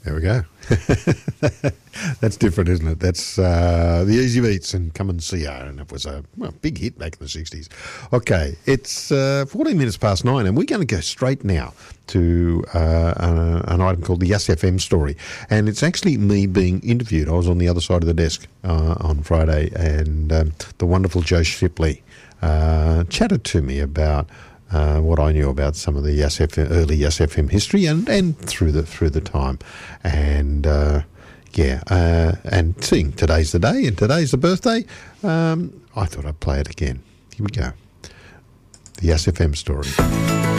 There we go. That's different, isn't it? That's the Easy Beats and Come and See Ya, and it was a big hit back in the 60s. Okay, it's 14 minutes past 9, and we're going to go straight now to an item called the Yes FM story, and it's actually me being interviewed. I was on the other side of the desk on Friday, and the wonderful Joe Shipley chatted to me about what I knew about some of the early Yes FM history and through the time, and and seeing today's the day and today's the birthday, I thought I'd play it again. Here we go. The Yes FM story.